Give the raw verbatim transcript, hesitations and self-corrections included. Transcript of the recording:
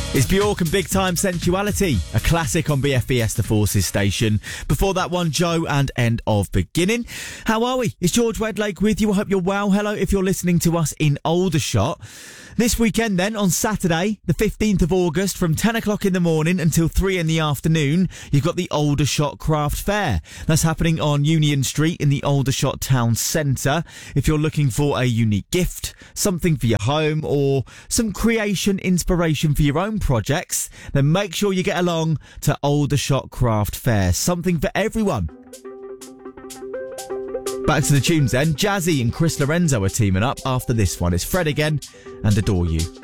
It's Bjork and Big Time Sensuality, a classic on B F B S The Forces station. Before that one, Joe and End of Beginning. How are we? It's George Wedlake with you. I hope you're well. Hello if you're listening to us in Aldershot. This weekend then, on Saturday, the fifteenth of August, from ten o'clock in the morning until three in the afternoon, you've got the Aldershot Craft Fair. That's happening on Union Street in the Aldershot Town Centre. If you're looking for a unique gift, something for your home, or some creation inspiration for your own projects, then make sure you get along to Aldershot Craft Fair. Something for everyone. Back to the tunes then. Jazzy and Chris Lorenzo are teaming up after this one. It's Fred again and Adore You.